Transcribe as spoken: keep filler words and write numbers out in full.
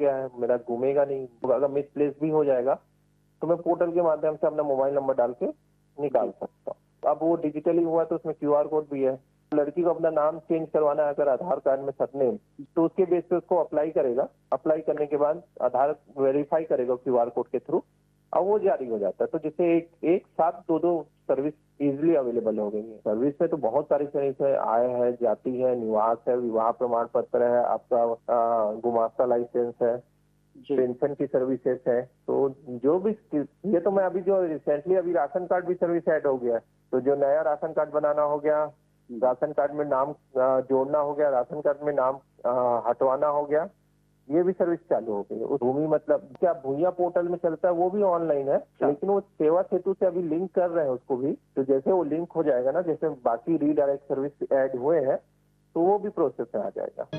गया है, मेरा घूमेगा नहीं, अगर मिसप्लेस भी हो जाएगा तो मैं पोर्टल के माध्यम से अपना मोबाइल नंबर डाल के निकाल सकता हूँ। अब वो डिजिटली हुआ तो उसमें क्यू आर कोड भी है। लड़की को अपना नाम चेंज करवाना है अगर आधार कार्ड में सरनेम, तो उसके बेस पे उसको अप्लाई करेगा। अप्लाई करने के बाद आधार वेरीफाई करेगा क्यू आर कोड के थ्रू, अब वो जारी हो जाता है। तो जिससे एक एक साथ दो दो सर्विस इजिली अवेलेबल हो गई है। सर्विस में तो बहुत सारी सर्विस है, आय है, जाति है, निवास है, विवाह प्रमाण पत्र है, आपका गुमास्ता लाइसेंस है, पेंशन की सर्विसेज है। तो जो भी ये तो मैं अभी जो रिसेंटली अभी राशन कार्ड भी सर्विस ऐड हो गया है, तो जो नया राशन कार्ड बनाना हो गया, राशन कार्ड में नाम जोड़ना हो गया, राशन कार्ड में नाम हटवाना हो गया, ये भी सर्विस चालू हो गई है। भूमि मतलब क्या भूया पोर्टल में चलता है वो भी ऑनलाइन है, लेकिन वो सेवा सेतु से अभी लिंक कर रहे हैं उसको भी। तो जैसे वो लिंक हो जाएगा ना, जैसे बाकी रीडायरेक्ट सर्विस ऐड हुए हैं, तो वो भी प्रोसेस में आ जाएगा।